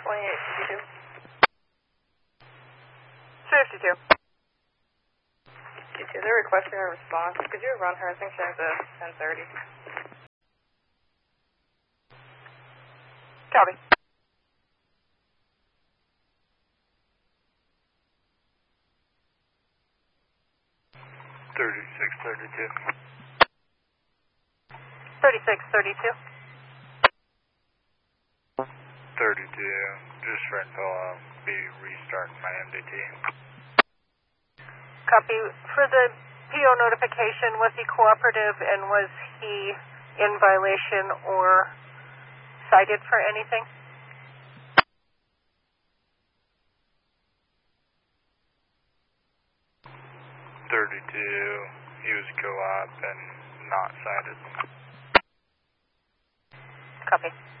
2852. 52. They're requesting a response. Could you run her? I think she has a 1030. Copy. 3632. 3632. 32. Just for info, be restarting my MDT. Copy. For the PO notification, was he cooperative and was he in violation or cited for anything? 32. He was co-op and not cited. Copy.